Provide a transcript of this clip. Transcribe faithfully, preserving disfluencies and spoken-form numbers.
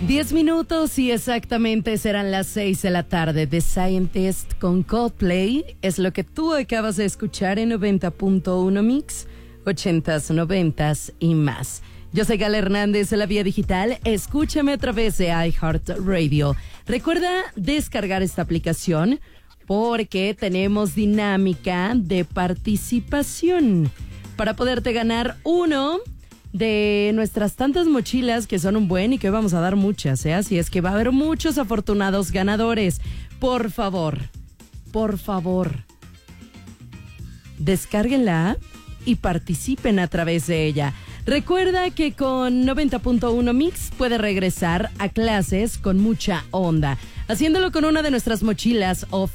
Diez minutos y exactamente serán las seis de la tarde. The Scientist con Coldplay es lo que tú acabas de escuchar en noventa punto uno Mix, ochentas, noventas y más. Yo soy Gala Hernández de la Vía Digital. Escúchame a través de iHeartRadio. Recuerda descargar esta aplicación porque tenemos dinámica de participación para poderte ganar uno de nuestras tantas mochilas que son un buen y que hoy vamos a dar muchas, ¿eh? Así es que va a haber muchos afortunados ganadores. Por favor, por favor, descarguen la app y participen a través de ella. Recuerda que con noventa punto uno Mix puede regresar a clases con mucha onda, haciéndolo con una de nuestras mochilas oficiales.